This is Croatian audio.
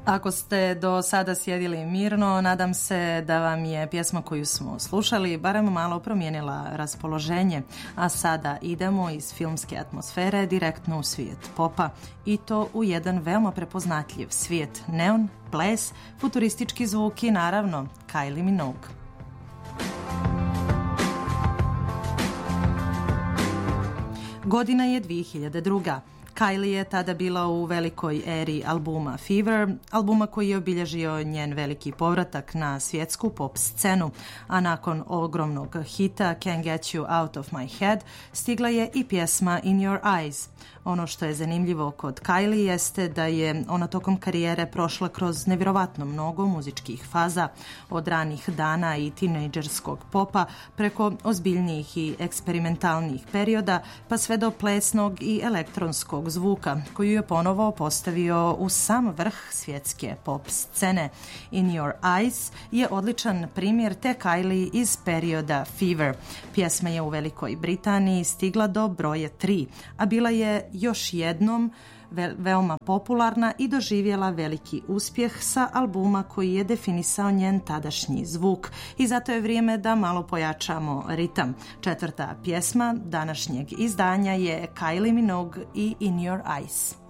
Ako ste do sada sjedili mirno, nadam se da vam je pjesma koju smo slušali barem malo promijenila raspoloženje, a sada idemo iz filmske atmosfere direktno u svijet popa i to u jedan veoma prepoznatljiv svijet: neon, ples, futuristički zvuk i naravno Kylie Minogue. Godina je 2002. Kylie je tada bila u velikoj eri albuma Fever, albuma koji je obilježio njen veliki povratak na svjetsku pop scenu, a nakon ogromnog hita Can't Get You Out of My Head stigla je i pjesma In Your Eyes. Ono što je zanimljivo kod Kylie jeste da je ona tokom karijere prošla kroz nevjerovatno mnogo muzičkih faza, od ranih dana i tinejdžerskog popa preko ozbiljnijih i eksperimentalnih perioda, pa sve do plesnog i elektronskog zvuka, koju je ponovo postavio u sam vrh svjetske pop scene. In Your Eyes je odličan primjer te Kylie iz perioda Fever. Pjesma je u Velikoj Britaniji stigla do broja 3, a bila je još jednom veoma popularna i doživjela veliki uspjeh sa albuma koji je definisao njen tadašnji zvuk. I zato je vrijeme da malo pojačamo ritam. Četvrta pjesma današnjeg izdanja je Kylie Minogue i In Your Eyes.